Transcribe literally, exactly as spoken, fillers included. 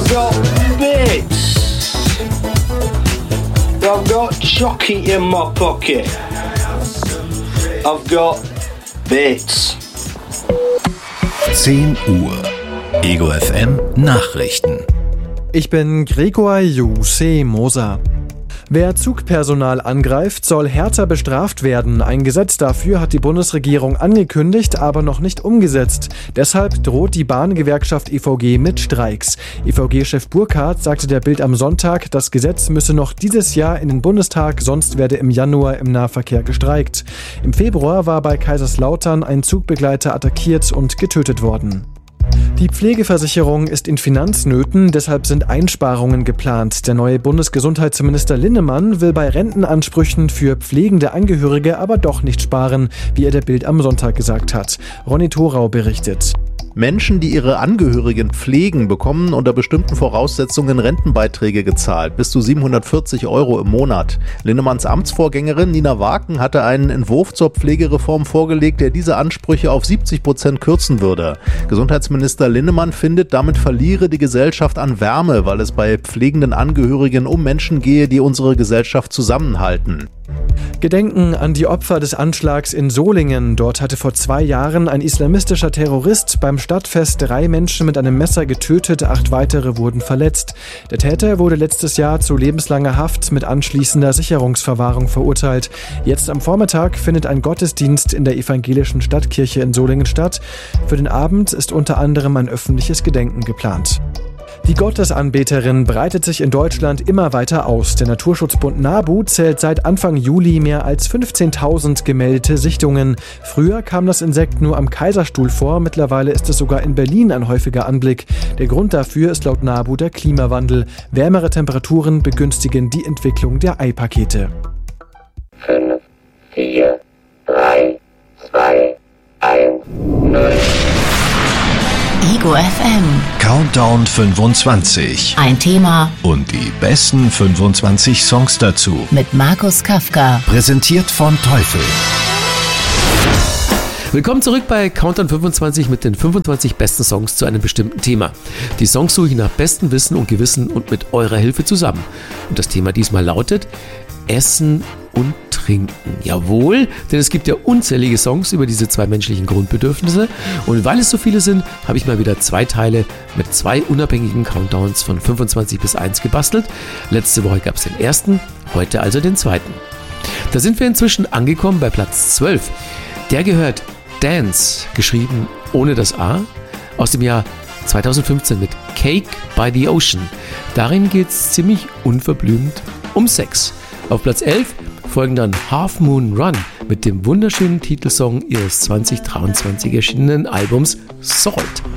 got bits. I've got chocolate in my pocket. I've got bits. zehn Uhr. Ego F M Nachrichten. Ich bin Gregor Juse Moser. Wer Zugpersonal angreift, soll härter bestraft werden. Ein Gesetz dafür hat die Bundesregierung angekündigt, aber noch nicht umgesetzt. Deshalb droht die Bahngewerkschaft E V G mit Streiks. E V G-Chef Burkhardt sagte der Bild am Sonntag, das Gesetz müsse noch dieses Jahr in den Bundestag, sonst werde im Januar im Nahverkehr gestreikt. Im Februar war bei Kaiserslautern ein Zugbegleiter attackiert und getötet worden. Die Pflegeversicherung ist in Finanznöten, deshalb sind Einsparungen geplant. Der neue Bundesgesundheitsminister Linnemann will bei Rentenansprüchen für pflegende Angehörige aber doch nicht sparen, wie er der Bild am Sonntag gesagt hat. Ronny Thorau berichtet. Menschen, die ihre Angehörigen pflegen, bekommen unter bestimmten Voraussetzungen Rentenbeiträge gezahlt, bis zu siebenhundertvierzig Euro im Monat. Linnemanns Amtsvorgängerin Nina Waken hatte einen Entwurf zur Pflegereform vorgelegt, der diese Ansprüche auf siebzig Prozent kürzen würde. Gesundheitsminister Linnemann findet, damit verliere die Gesellschaft an Wärme, weil es bei pflegenden Angehörigen um Menschen gehe, die unsere Gesellschaft zusammenhalten. Gedenken an die Opfer des Anschlags in Solingen. Dort hatte vor zwei Jahren ein islamistischer Terrorist beim Stadtfest drei Menschen mit einem Messer getötet, acht weitere wurden verletzt. Der Täter wurde letztes Jahr zu lebenslanger Haft mit anschließender Sicherungsverwahrung verurteilt. Jetzt am Vormittag findet ein Gottesdienst in der evangelischen Stadtkirche in Solingen statt. Für den Abend ist unter anderem ein öffentliches Gedenken geplant. Die Gottesanbeterin breitet sich in Deutschland immer weiter aus. Der Naturschutzbund NABU zählt seit Anfang Juli mehr als fünfzehntausend gemeldete Sichtungen. Früher kam das Insekt nur am Kaiserstuhl vor, mittlerweile ist es sogar in Berlin ein häufiger Anblick. Der Grund dafür ist laut NABU der Klimawandel. Wärmere Temperaturen begünstigen die Entwicklung der Eipakete. fünf, vier, drei, zwei, eins, null. Ego F M. Countdown fünfundzwanzig. Ein Thema Und die besten fünfundzwanzig Songs dazu. mit Markus Kafka. Präsentiert von Teufel. Willkommen zurück bei Countdown fünfundzwanzig mit den fünfundzwanzig besten Songs zu einem bestimmten Thema. Die Songs suche ich nach bestem Wissen und Gewissen und mit eurer Hilfe zusammen. Und das Thema diesmal lautet Essen und Trinken. Jawohl, denn es gibt ja unzählige Songs über diese zwei menschlichen Grundbedürfnisse. Und weil es so viele sind, habe ich mal wieder zwei Teile mit zwei unabhängigen Countdowns von fünfundzwanzig bis eins gebastelt. Letzte Woche gab es den ersten, heute also den zweiten. Da sind wir inzwischen angekommen bei Platz zwölf. Der gehört Dance, geschrieben ohne das A, aus dem Jahr zweitausendfünfzehn mit Cake by the Ocean. Darin geht es ziemlich unverblümt um Sex. Auf Platz elf folgen dann Half Moon Run mit dem wunderschönen Titelsong ihres zwanzig dreiundzwanzig erschienenen Albums Salt.